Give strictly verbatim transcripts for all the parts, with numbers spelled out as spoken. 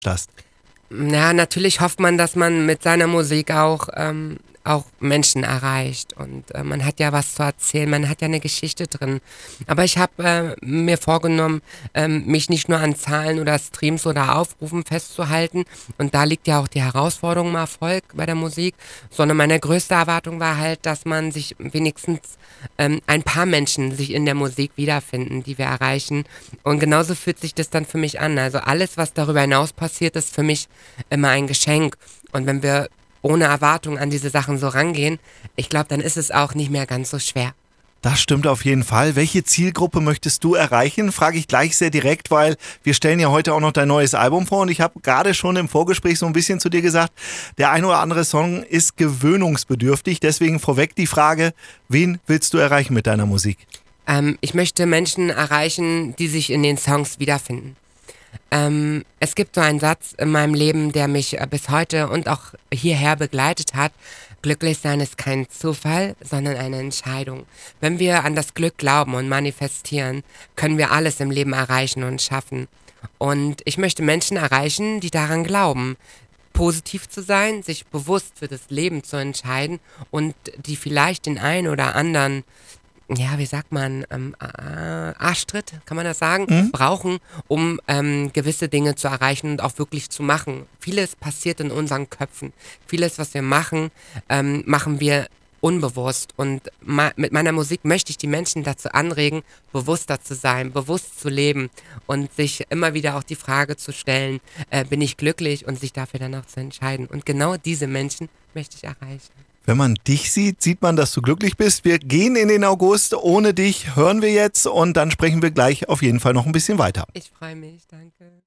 das? Ja, natürlich hofft man, dass man mit seiner Musik auch, ähm, auch Menschen erreicht. Und äh, man hat ja was zu erzählen, man hat ja eine Geschichte drin. Aber ich habe äh, mir vorgenommen, ähm, mich nicht nur an Zahlen oder Streams oder Aufrufen festzuhalten. Und da liegt ja auch die Herausforderung im Erfolg bei der Musik. Sondern meine größte Erwartung war halt, dass man sich wenigstens ähm, ein paar Menschen sich in der Musik wiederfinden, die wir erreichen. Und genauso fühlt sich das dann für mich an. Also alles, was darüber hinaus passiert, ist für mich immer ein Geschenk. Und wenn wir ohne Erwartung an diese Sachen so rangehen, ich glaube, dann ist es auch nicht mehr ganz so schwer. Das stimmt auf jeden Fall. Welche Zielgruppe möchtest du erreichen? Frage ich gleich sehr direkt, weil wir stellen ja heute auch noch dein neues Album vor und ich habe gerade schon im Vorgespräch so ein bisschen zu dir gesagt, der ein oder andere Song ist gewöhnungsbedürftig. Deswegen vorweg die Frage, wen willst du erreichen mit deiner Musik? Ähm, ich möchte Menschen erreichen, die sich in den Songs wiederfinden. Ähm, es gibt so einen Satz in meinem Leben, der mich äh, bis heute und auch hierher begleitet hat. Glücklich sein ist kein Zufall, sondern eine Entscheidung. Wenn wir an das Glück glauben und manifestieren, können wir alles im Leben erreichen und schaffen. Und ich möchte Menschen erreichen, die daran glauben, positiv zu sein, sich bewusst für das Leben zu entscheiden und die vielleicht den einen oder anderen, ja, wie sagt man, ähm, äh, Arschtritt, kann man das sagen, Mhm. brauchen, um ähm, gewisse Dinge zu erreichen und auch wirklich zu machen. Vieles passiert in unseren Köpfen. Vieles, was wir machen, ähm, machen wir unbewusst. Und ma- mit meiner Musik möchte ich die Menschen dazu anregen, bewusster zu sein, bewusst zu leben und sich immer wieder auch die Frage zu stellen, äh, bin ich glücklich und sich dafür dann auch zu entscheiden. Und genau diese Menschen möchte ich erreichen. Wenn man dich sieht, sieht man, dass du glücklich bist. Wir gehen in den August. Ohne dich hören wir jetzt und dann sprechen wir gleich auf jeden Fall noch ein bisschen weiter. Ich freue mich, danke.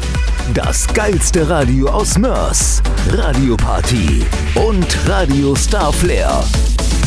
Das geilste Radio aus Mörs. Radio Party und Radio Star Flair.